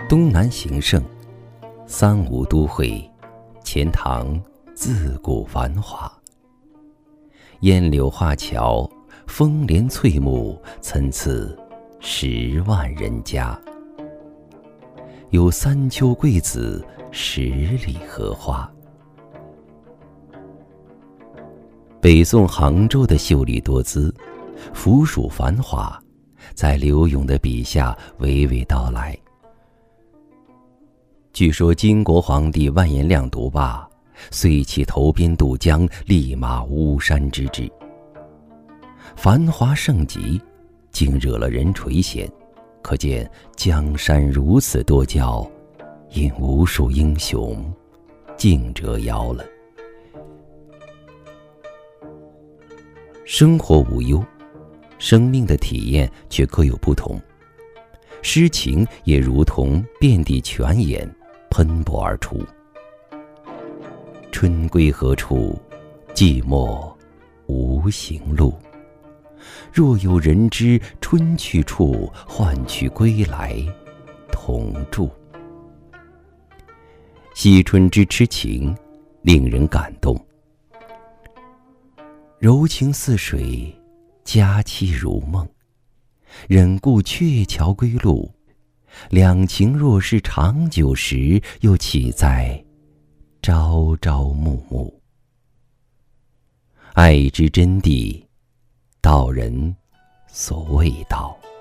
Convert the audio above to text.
东南形胜，三吴都会，钱塘自古繁华。烟柳画桥，风帘翠幕，参差10万人家。有三秋桂子，10里荷花。北宋杭州的秀丽多姿，府属繁华，在柳永的笔下娓娓道来。据说金国皇帝完颜亮独霸，遂起投鞭渡江，立马巫山之志。繁华盛极，竟惹了人垂涎，可见江山如此多娇，因无数英雄竞折腰了。生活无忧，生命的体验却各有不同，诗情也如同遍地泉眼，喷薄而出。春归何处，寂寞无行路。若有人知春去处，换取归来同住。惜春之痴情，令人感动。柔情似水，佳期如梦。忍顾鹊桥归路，两情若是长久时，又岂在朝朝暮暮。爱之真谛，道人所谓道。